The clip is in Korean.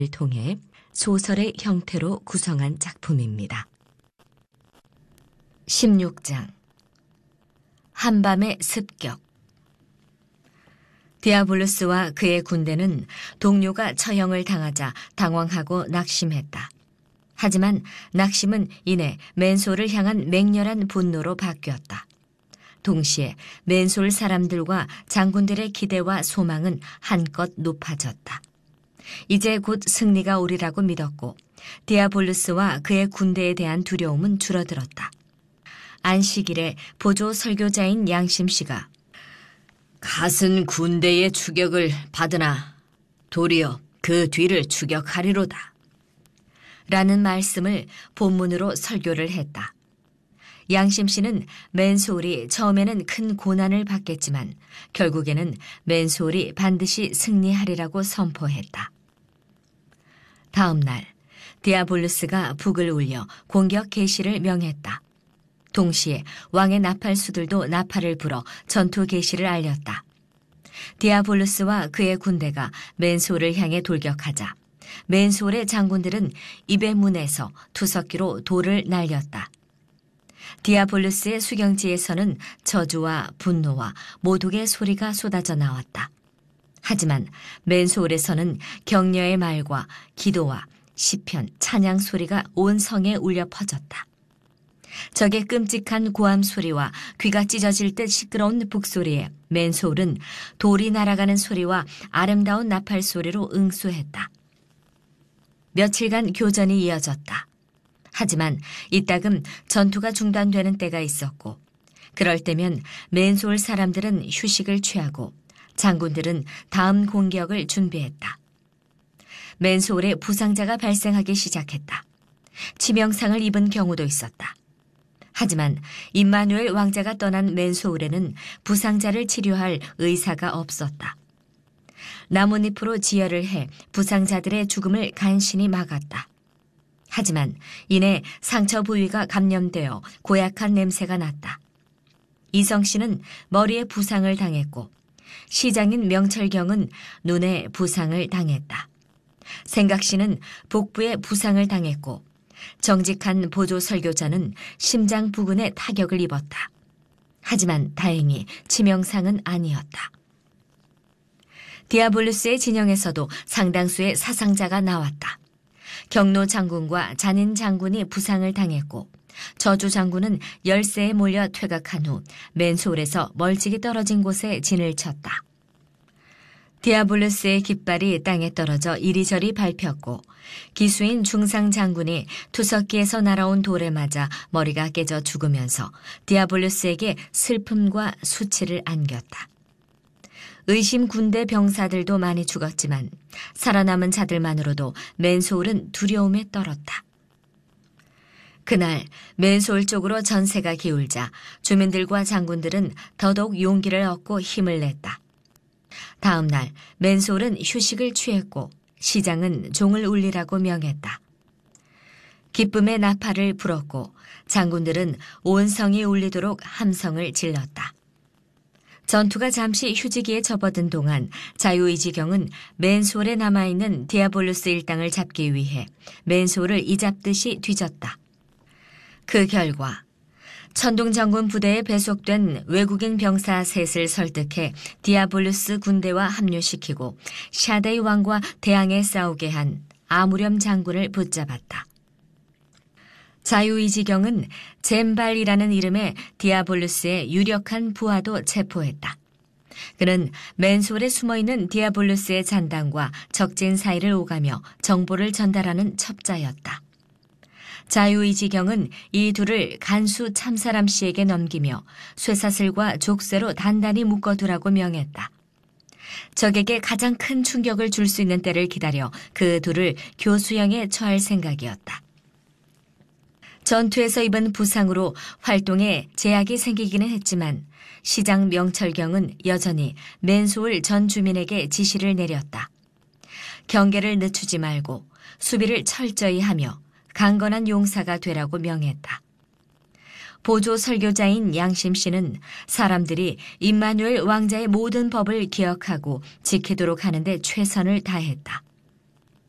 통해 소설의 형태로 구성한 작품입니다. 16장 한밤의 습격. 디아블루스와 그의 군대는 동료가 처형을 당하자 당황하고 낙심했다. 하지만 낙심은 이내 맨솔을 향한 맹렬한 분노로 바뀌었다. 동시에 맨솔 사람들과 장군들의 기대와 소망은 한껏 높아졌다. 이제 곧 승리가 오리라고 믿었고 디아블루스와 그의 군대에 대한 두려움은 줄어들었다. 안식일에 보조 설교자인 양심 씨가 갓은 군대의 추격을 받으나 도리어 그 뒤를 추격하리로다 라는 말씀을 본문으로 설교를 했다. 양심 씨는 맨소울이 처음에는 큰 고난을 받겠지만 결국에는 맨소울이 반드시 승리하리라고 선포했다. 다음 날 디아블루스가 북을 울려 공격 개시를 명했다. 동시에 왕의 나팔수들도 나팔을 불어 전투 개시를 알렸다. 디아블루스와 그의 군대가 맨소울을 향해 돌격하자 맨소울의 장군들은 입의 문에서 투석기로 돌을 날렸다. 디아블루스의 수경지에서는 저주와 분노와 모독의 소리가 쏟아져 나왔다. 하지만 맨소울에서는 격려의 말과 기도와 시편, 찬양 소리가 온 성에 울려 퍼졌다. 적의 끔찍한 고함 소리와 귀가 찢어질 듯 시끄러운 북소리에 맨소울은 돌이 날아가는 소리와 아름다운 나팔 소리로 응수했다. 며칠간 교전이 이어졌다. 하지만 이따금 전투가 중단되는 때가 있었고 그럴 때면 맨소울 사람들은 휴식을 취하고 장군들은 다음 공격을 준비했다. 맨소울에 부상자가 발생하기 시작했다. 치명상을 입은 경우도 있었다. 하지만 임마누엘 왕자가 떠난 맨소울에는 부상자를 치료할 의사가 없었다. 나뭇잎으로 지혈을 해 부상자들의 죽음을 간신히 막았다. 하지만 이내 상처 부위가 감염되어 고약한 냄새가 났다. 이성 씨는 머리에 부상을 당했고 시장인 명철경은 눈에 부상을 당했다. 생각 씨는 복부에 부상을 당했고 정직한 보조 설교자는 심장 부근에 타격을 입었다. 하지만 다행히 치명상은 아니었다. 디아블루스의 진영에서도 상당수의 사상자가 나왔다. 경로 장군과 잔인 장군이 부상을 당했고 저주 장군은 열세에 몰려 퇴각한 후 맨소울에서 멀찍이 떨어진 곳에 진을 쳤다. 디아블루스의 깃발이 땅에 떨어져 이리저리 밟혔고 기수인 중상 장군이 투석기에서 날아온 돌에 맞아 머리가 깨져 죽으면서 디아블루스에게 슬픔과 수치를 안겼다. 의심 군대 병사들도 많이 죽었지만 살아남은 자들만으로도 맨소울은 두려움에 떨었다. 그날 맨소울 쪽으로 전세가 기울자 주민들과 장군들은 더더욱 용기를 얻고 힘을 냈다. 다음 날 맨소울은 휴식을 취했고 시장은 종을 울리라고 명했다. 기쁨의 나팔을 불었고 장군들은 온 성이 울리도록 함성을 질렀다. 전투가 잠시 휴지기에 접어든 동안 자유의지경은 맨소울에 남아있는 디아블루스 일당을 잡기 위해 맨소울을 이잡듯이 뒤졌다. 그 결과 천둥장군 부대에 배속된 외국인 병사 셋을 설득해 디아블루스 군대와 합류시키고 샤데이 왕과 대항해 싸우게 한 아무렴 장군을 붙잡았다. 자유의지경은 젠발이라는 이름의 디아블루스의 유력한 부하도 체포했다. 그는 맨소울에 숨어있는 디아블루스의 잔당과 적진 사이를 오가며 정보를 전달하는 첩자였다. 자유의지경은 이 둘을 간수 참사람 씨에게 넘기며 쇠사슬과 족쇄로 단단히 묶어두라고 명했다. 적에게 가장 큰 충격을 줄 수 있는 때를 기다려 그 둘을 교수형에 처할 생각이었다. 전투에서 입은 부상으로 활동에 제약이 생기기는 했지만 시장 명철경은 여전히 맨소울 전 주민에게 지시를 내렸다. 경계를 늦추지 말고 수비를 철저히 하며 강건한 용사가 되라고 명했다. 보조 설교자인 양심 씨는 사람들이 임마누엘 왕자의 모든 법을 기억하고 지키도록 하는데 최선을 다했다.